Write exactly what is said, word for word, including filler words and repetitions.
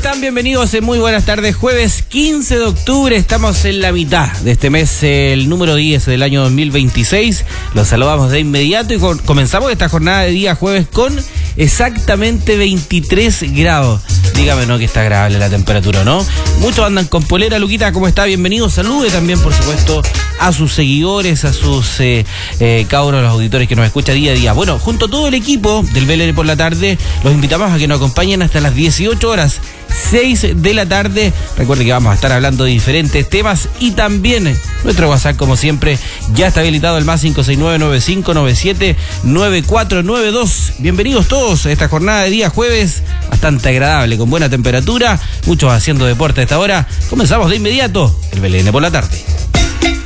están? Bienvenidos, muy buenas tardes. Jueves quince de octubre, estamos en la mitad de este mes, el número diez del año dos mil veintiséis. Los saludamos de inmediato y con, comenzamos esta jornada de día jueves con exactamente veintitrés grados. Dígame, ¿no? Que está agradable la temperatura, ¿no? Muchos andan con polera. Luquita, ¿cómo está? Bienvenido. Salude también, por supuesto, a sus seguidores, a sus eh, eh, cabros, los auditores que nos escuchan día a día. Bueno, junto a todo el equipo del B L N por la tarde, los invitamos a que nos acompañen hasta las dieciocho horas, seis de la tarde. Recuerde que vamos a estar hablando de diferentes temas y también nuestro WhatsApp, como siempre, ya está habilitado el más cinco seis nueve, nueve cinco nueve siete, nueve cuatro nueve dos. Bienvenidos todos a esta jornada de día jueves, bastante agradable, con buena temperatura, muchos haciendo deporte a esta hora. Comenzamos de inmediato el B L N por la tarde.